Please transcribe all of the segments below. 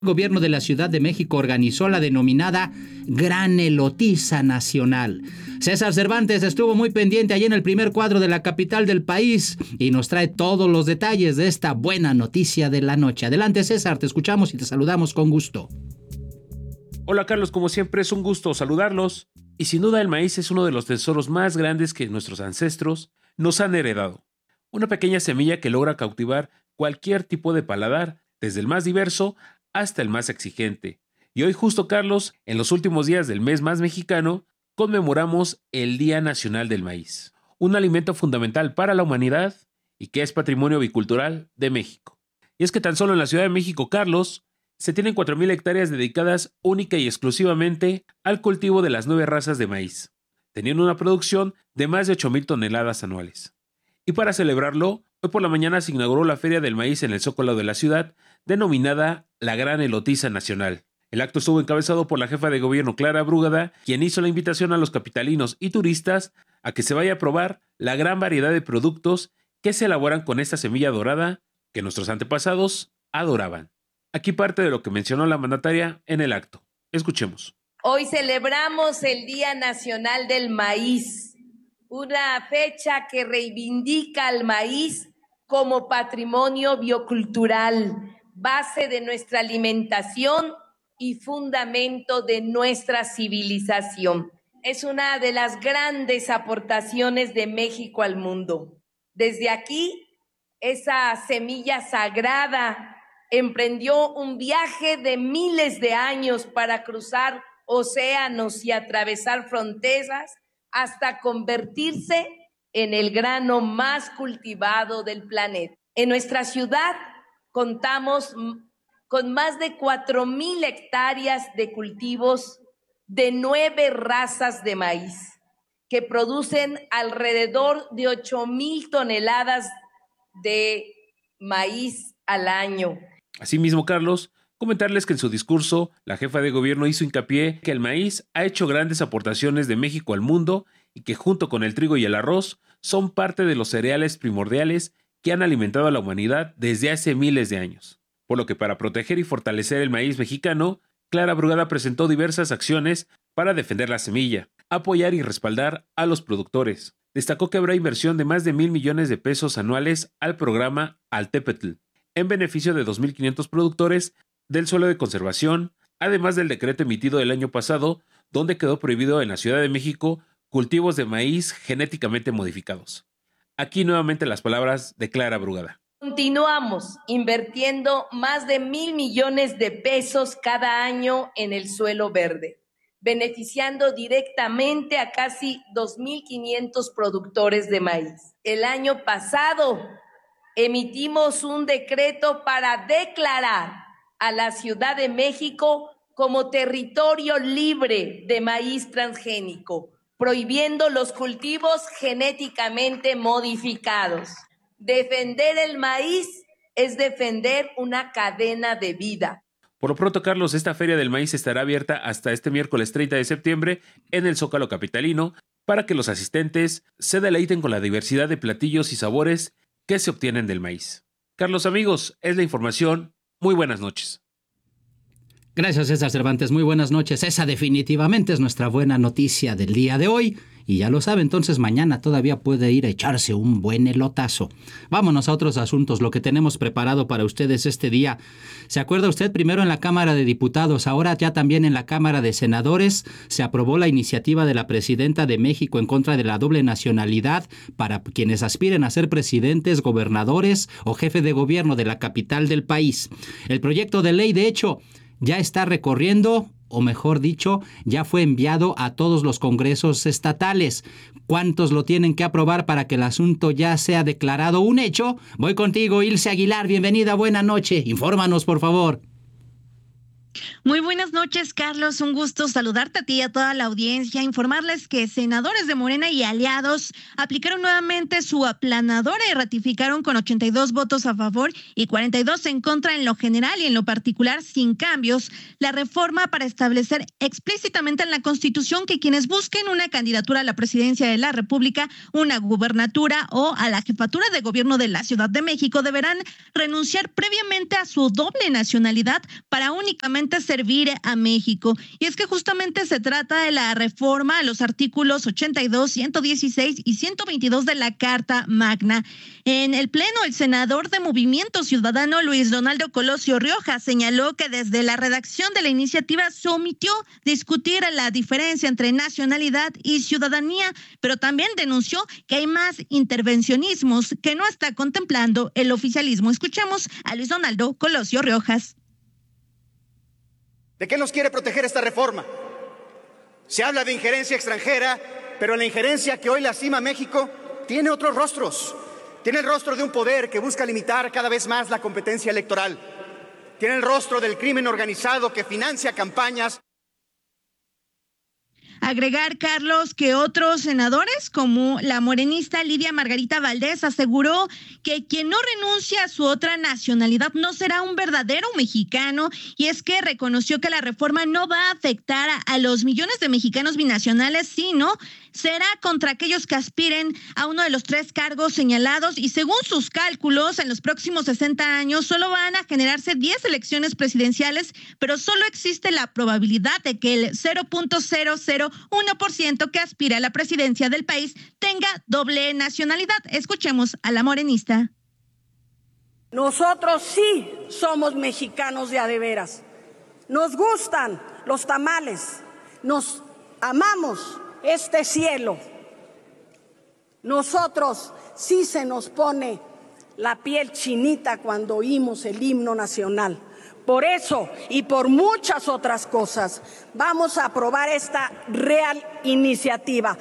El gobierno de la Ciudad de México organizó la denominada Gran Elotiza Nacional. César Cervantes estuvo muy pendiente allí en el primer cuadro de la capital del país y nos trae todos los detalles de esta buena noticia de la noche. Adelante, César, te escuchamos y te saludamos con gusto. Hola Carlos, como siempre es un gusto saludarlos. Y sin duda el maíz es uno de los tesoros más grandes que nuestros ancestros nos han heredado. Una pequeña semilla que logra cautivar cualquier tipo de paladar, desde el más diverso hasta el más exigente. Y hoy justo, Carlos, en los últimos días del mes más mexicano, conmemoramos el Día Nacional del Maíz, un alimento fundamental para la humanidad y que es patrimonio bicultural de México. Y es que tan solo en la Ciudad de México, Carlos, se tienen 4,000 hectáreas dedicadas única y exclusivamente al cultivo de las 9 razas de maíz, teniendo una producción de más de 8,000 toneladas anuales. Y para celebrarlo, hoy por la mañana se inauguró la Feria del Maíz en el Zócalo de la ciudad, denominada la Gran Elotiza Nacional. El acto estuvo encabezado por la jefa de gobierno Clara Brugada, quien hizo la invitación a los capitalinos y turistas a que se vaya a probar la gran variedad de productos que se elaboran con esta semilla dorada que nuestros antepasados adoraban. Aquí parte de lo que mencionó la mandataria en el acto. Escuchemos. Hoy celebramos el Día Nacional del Maíz, una fecha que reivindica al maíz como patrimonio biocultural, base de nuestra alimentación y fundamento de nuestra civilización. Es una de las grandes aportaciones de México al mundo. Desde aquí, esa semilla sagrada emprendió un viaje de miles de años para cruzar océanos y atravesar fronteras hasta convertirse en el grano más cultivado del planeta. En nuestra ciudad contamos con más de 4,000 hectáreas de cultivos de 9 razas de maíz, que producen alrededor de 8,000 toneladas de maíz al año. Asimismo, Carlos, comentarles que en su discurso, la jefa de gobierno hizo hincapié que el maíz ha hecho grandes aportaciones de México al mundo y que junto con el trigo y el arroz son parte de los cereales primordiales que han alimentado a la humanidad desde hace miles de años. Por lo que para proteger y fortalecer el maíz mexicano, Clara Brugada presentó diversas acciones para defender la semilla, apoyar y respaldar a los productores. Destacó que habrá inversión de más de 1,000 millones de pesos anuales al programa Altepetl, en beneficio de 2,500 productores del suelo de conservación, además del decreto emitido el año pasado, donde quedó prohibido en la Ciudad de México cultivos de maíz genéticamente modificados. Aquí nuevamente las palabras de Clara Brugada. Continuamos invirtiendo más de 1,000 millones de pesos cada año en el suelo verde, beneficiando directamente a casi 2,500 productores de maíz. El año pasado emitimos un decreto para declarar a la Ciudad de México como territorio libre de maíz transgénico, prohibiendo los cultivos genéticamente modificados. Defender el maíz es defender una cadena de vida. Por lo pronto, Carlos, esta Feria del Maíz estará abierta hasta este miércoles 30 de septiembre en el Zócalo capitalino para que los asistentes se deleiten con la diversidad de platillos y sabores que se obtienen del maíz. Carlos, amigos, es la información. Muy buenas noches. Gracias, César Cervantes. Muy buenas noches. Esa definitivamente es nuestra buena noticia del día de hoy. Y ya lo sabe, entonces mañana todavía puede ir a echarse un buen elotazo. Vámonos a otros asuntos, lo que tenemos preparado para ustedes este día. ¿Se acuerda usted? Primero en la Cámara de Diputados, ahora ya también en la Cámara de Senadores, se aprobó la iniciativa de la Presidenta de México en contra de la doble nacionalidad para quienes aspiren a ser presidentes, gobernadores o jefe de gobierno de la capital del país. El proyecto de ley, de hecho, ya está recorriendo, o mejor dicho, ya fue enviado a todos los congresos estatales. ¿Cuántos lo tienen que aprobar para que el asunto ya sea declarado un hecho? Voy contigo, Ilse Aguilar. Bienvenida, buena noche. Infórmanos, por favor. Muy buenas noches, Carlos. Un gusto saludarte a ti y a toda la audiencia. Informarles que senadores de Morena y aliados aplicaron nuevamente su aplanadora y ratificaron con 82 votos a favor y 42 en contra en lo general y en lo particular sin cambios la reforma para establecer explícitamente en la Constitución que quienes busquen una candidatura a la presidencia de la República, una gubernatura o a la jefatura de gobierno de la Ciudad de México deberán renunciar previamente a su doble nacionalidad para únicamente servir a México. Y es que justamente se trata de la reforma a los artículos 82, 116 y 122 de la Carta Magna. En el Pleno, el senador de Movimiento Ciudadano, Luis Donaldo Colosio Riojas, señaló que desde la redacción de la iniciativa se omitió discutir la diferencia entre nacionalidad y ciudadanía, pero también denunció que hay más intervencionismos que no está contemplando el oficialismo. Escuchamos a Luis Donaldo Colosio Riojas. ¿De qué nos quiere proteger esta reforma? Se habla de injerencia extranjera, pero la injerencia que hoy lastima a México tiene otros rostros. Tiene el rostro de un poder que busca limitar cada vez más la competencia electoral. Tiene el rostro del crimen organizado que financia campañas. Agregar, Carlos, que otros senadores, como la morenista Lidia Margarita Valdés, aseguró que quien no renuncia a su otra nacionalidad no será un verdadero mexicano, y es que reconoció que la reforma no va a afectar a los millones de mexicanos binacionales, sino será contra aquellos que aspiren a uno de los 3 cargos señalados, y según sus cálculos, en los próximos 60 años solo van a generarse 10 elecciones presidenciales, pero solo existe la probabilidad de que el 0.001% que aspira a la presidencia del país tenga doble nacionalidad. Escuchemos a la morenista. Nosotros sí somos mexicanos de a de veras. Nos gustan los tamales, nos amamos este cielo. Nosotros sí se nos pone la piel chinita cuando oímos el himno nacional. Por eso y por muchas otras cosas vamos a aprobar esta real iniciativa.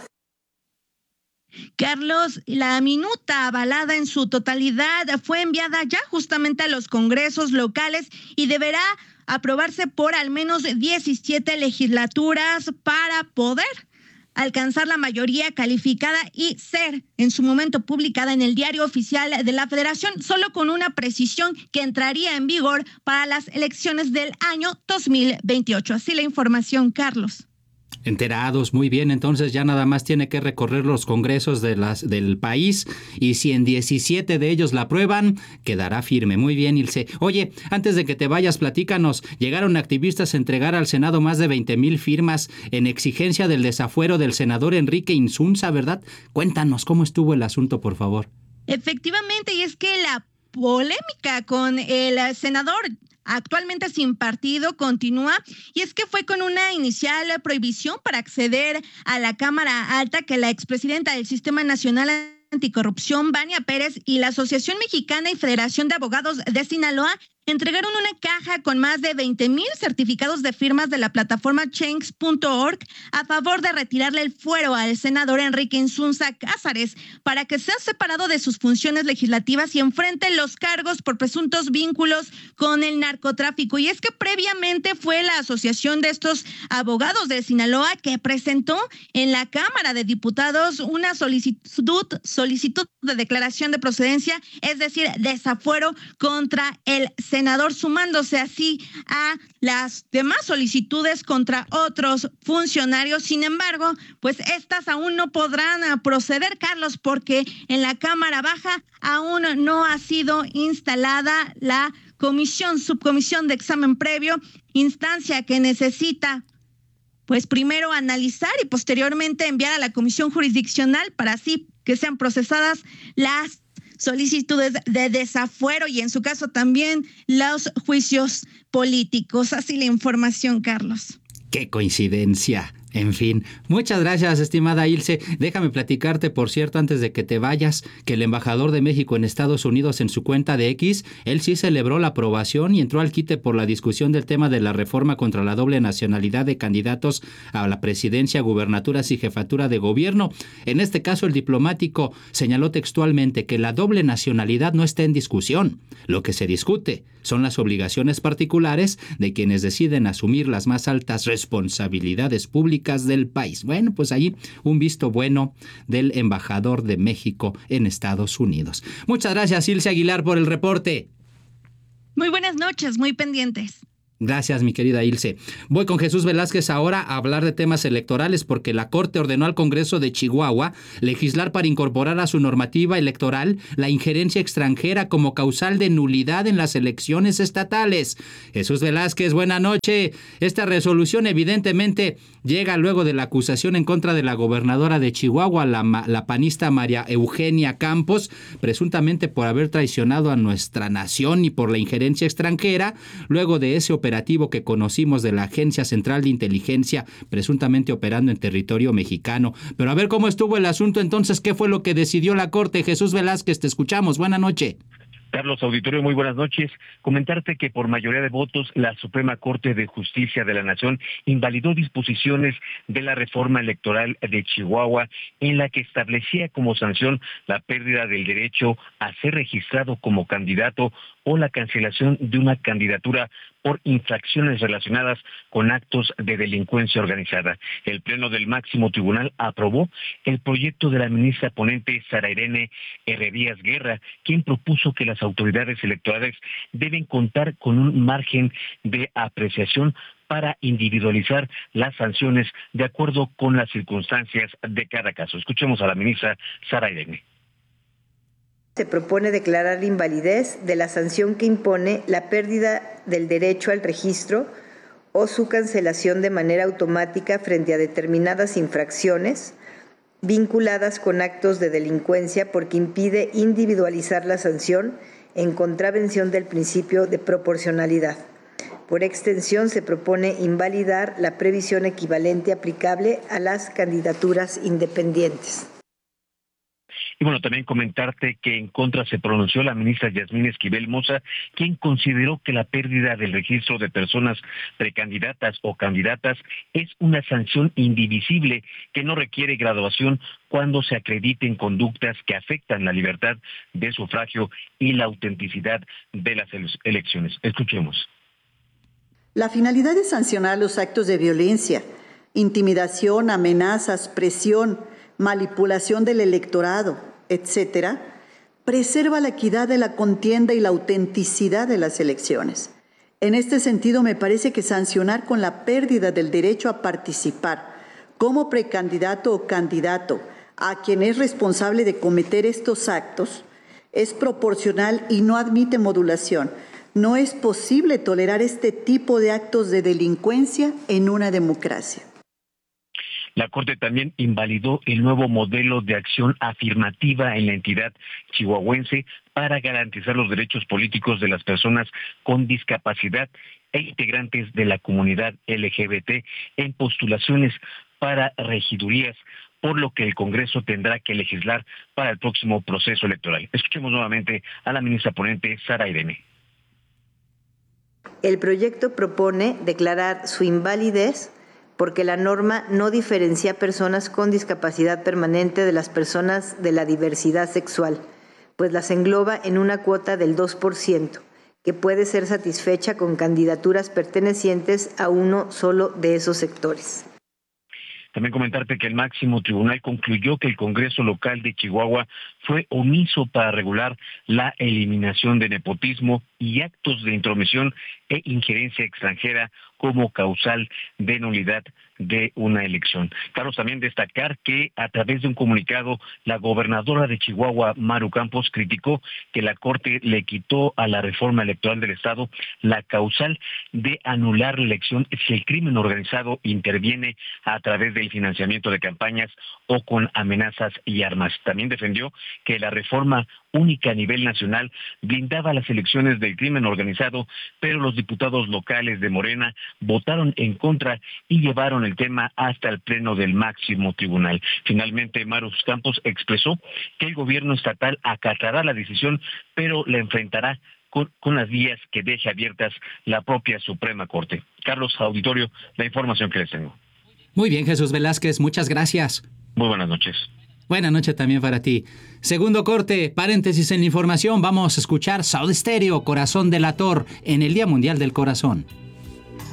Carlos, la minuta avalada en su totalidad fue enviada ya justamente a los congresos locales y deberá aprobarse por al menos 17 legislaturas para poder alcanzar la mayoría calificada y ser en su momento publicada en el Diario Oficial de la Federación, solo con una precisión que entraría en vigor para las elecciones del año 2028. Así la información, Carlos. Enterados, muy bien, entonces ya nada más tiene que recorrer los congresos del país y si en 17 de ellos la aprueban, quedará firme. Muy bien, Ilse. Oye, antes de que te vayas, platícanos, llegaron activistas a entregar al Senado más de 20,000 firmas en exigencia del desafuero del senador Enrique Insunza, ¿verdad? Cuéntanos cómo estuvo el asunto, por favor. Efectivamente, y es que la polémica con el senador actualmente sin partido continúa, y es que fue con una inicial prohibición para acceder a la Cámara Alta que la expresidenta del Sistema Nacional Anticorrupción, Vania Pérez, y la Asociación Mexicana y Federación de Abogados de Sinaloa entregaron una caja con más de 20,000 certificados de firmas de la plataforma Change.org a favor de retirarle el fuero al senador Enrique Insunza Cázares para que sea separado de sus funciones legislativas y enfrente los cargos por presuntos vínculos con el narcotráfico. Y es que previamente fue la Asociación de estos abogados de Sinaloa que presentó en la Cámara de Diputados una solicitud de declaración de procedencia, es decir, desafuero contra el senador, sumándose así a las demás solicitudes contra otros funcionarios. Sin embargo, pues estas aún no podrán proceder, Carlos, porque en la Cámara Baja aún no ha sido instalada la subcomisión de examen previo, instancia que necesita pues primero analizar y posteriormente enviar a la comisión jurisdiccional para así que sean procesadas las solicitudes de desafuero y en su caso también los juicios políticos. Así la información, Carlos. ¡Qué coincidencia! En fin, muchas gracias, estimada Ilse. Déjame platicarte, por cierto, antes de que te vayas, que el embajador de México en Estados Unidos en su cuenta de X, él sí celebró la aprobación y entró al quite por la discusión del tema de la reforma contra la doble nacionalidad de candidatos a la presidencia, gubernaturas y jefatura de gobierno. En este caso, el diplomático señaló textualmente que la doble nacionalidad no está en discusión. Lo que se discute son las obligaciones particulares de quienes deciden asumir las más altas responsabilidades públicas del país. Bueno, pues ahí un visto bueno del embajador de México en Estados Unidos. Muchas gracias, Ilse Aguilar, por el reporte. Muy buenas noches, muy pendientes. Gracias, mi querida Ilse. Voy con Jesús Velázquez ahora a hablar de temas electorales porque la Corte ordenó al Congreso de Chihuahua legislar para incorporar a su normativa electoral la injerencia extranjera como causal de nulidad en las elecciones estatales. Jesús Velázquez, buena noche. Esta resolución evidentemente llega luego de la acusación en contra de la gobernadora de Chihuahua, la panista María Eugenia Campos, presuntamente por haber traicionado a nuestra nación y por la injerencia extranjera, luego de ese operativo que conocimos de la Agencia Central de Inteligencia, presuntamente operando en territorio mexicano. Pero a ver cómo estuvo el asunto entonces, ¿qué fue lo que decidió la Corte? Jesús Velázquez, te escuchamos. Buena noche. Carlos Auditorio, muy buenas noches. Comentarte que por mayoría de votos la Suprema Corte de Justicia de la Nación invalidó disposiciones de la reforma electoral de Chihuahua en la que establecía como sanción la pérdida del derecho a ser registrado como candidato o la cancelación de una candidatura por infracciones relacionadas con actos de delincuencia organizada. El Pleno del Máximo Tribunal aprobó el proyecto de la ministra ponente Sara Irene Herrerías Guerra, quien propuso que las autoridades electorales deben contar con un margen de apreciación para individualizar las sanciones de acuerdo con las circunstancias de cada caso. Escuchemos a la ministra Sara Irene. Se propone declarar la invalidez de la sanción que impone la pérdida del derecho al registro o su cancelación de manera automática frente a determinadas infracciones vinculadas con actos de delincuencia porque impide individualizar la sanción en contravención del principio de proporcionalidad. Por extensión, se propone invalidar la previsión equivalente aplicable a las candidaturas independientes. Y bueno, también comentarte que en contra se pronunció la ministra Yasmín Esquivel Moza, quien consideró que la pérdida del registro de personas precandidatas o candidatas es una sanción indivisible que no requiere graduación cuando se acrediten conductas que afectan la libertad de sufragio y la autenticidad de las elecciones. Escuchemos. La finalidad es sancionar los actos de violencia, intimidación, amenazas, presión, manipulación del electorado, etcétera, preserva la equidad de la contienda y la autenticidad de las elecciones. En este sentido, me parece que sancionar con la pérdida del derecho a participar como precandidato o candidato a quien es responsable de cometer estos actos es proporcional y no admite modulación. No es posible tolerar este tipo de actos de delincuencia en una democracia. La Corte también invalidó el nuevo modelo de acción afirmativa en la entidad chihuahuense para garantizar los derechos políticos de las personas con discapacidad e integrantes de la comunidad LGBT en postulaciones para regidurías, por lo que el Congreso tendrá que legislar para el próximo proceso electoral. Escuchemos nuevamente a la ministra ponente Sara Irene. El proyecto propone declarar su invalidez porque la norma no diferencia personas con discapacidad permanente de las personas de la diversidad sexual, pues las engloba en una cuota del 2%, que puede ser satisfecha con candidaturas pertenecientes a uno solo de esos sectores. También comentarte que el máximo tribunal concluyó que el Congreso local de Chihuahua fue omiso para regular la eliminación de nepotismo y actos de intromisión e injerencia extranjera como causal de nulidad de una elección. Carlos, también destacar que a través de un comunicado, la gobernadora de Chihuahua, Maru Campos, criticó que la Corte le quitó a la reforma electoral del Estado la causal de anular la elección si el crimen organizado interviene a través del financiamiento de campañas o con amenazas y armas. También defendió que la reforma única a nivel nacional, blindaba las elecciones del crimen organizado, pero los diputados locales de Morena votaron en contra y llevaron el tema hasta el pleno del máximo tribunal. Finalmente, Maru Campos expresó que el gobierno estatal acatará la decisión, pero la enfrentará con las vías que deje abiertas la propia Suprema Corte. Carlos, auditorio, la información que les tengo. Muy bien, Jesús Velázquez, muchas gracias. Muy buenas noches. Buenas noches también para ti. Segundo corte, paréntesis en la información, vamos a escuchar Soda Stereo, Corazón Delator, en el Día Mundial del Corazón.